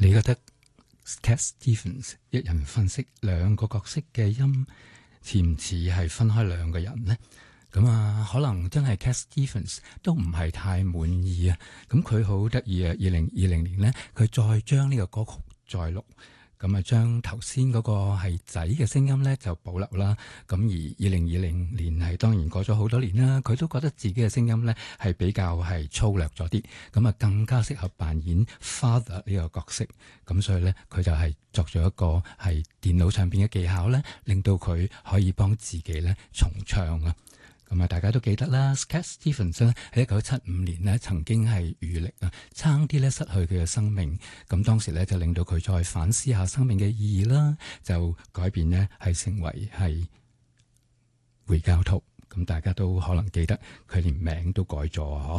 你覺得 Cat Stevens 一人分析兩個角色嘅音似唔似係分開兩個人呢？咁啊，可能真係 Cat Stevens 都唔係太滿意啊。咁佢好得意啊！2020年呢，佢再將呢個歌曲再錄，咁啊將頭先嗰個係仔嘅聲音咧就保留啦。咁而2020年係當然過咗好多年啦，佢都覺得自己嘅聲音咧係比較係粗略咗啲，咁啊更加適合扮演 father 呢個角色。咁所以咧佢就係作咗一個係電腦上邊嘅技巧咧，令到佢可以幫自己咧重唱啊。咁啊，大家都記得啦 Cat Stevens 咧喺1975年咧曾經係遇溺啊，差啲咧失去佢嘅生命。咁當時咧就令到佢再反思下生命嘅意義啦，就改變呢係成為係回教徒。咁大家都可能記得佢連名都改咗嗬。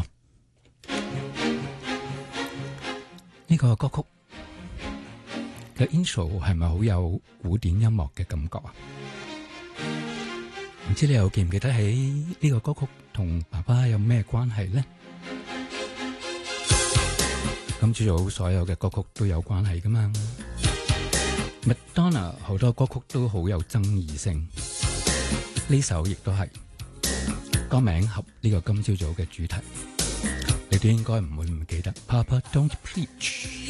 呢個歌曲嘅 intro 係咪好有古典音樂嘅感覺啊？唔知你又記唔記得起呢個歌曲同爸爸有咩關係呢？今朝早所有嘅歌曲都有關係噶嘛。Madonna 好多歌曲都好有爭議性，呢首亦都係歌名合呢個今朝早嘅主題，你都應該唔會唔記得。Papa Don't Preach。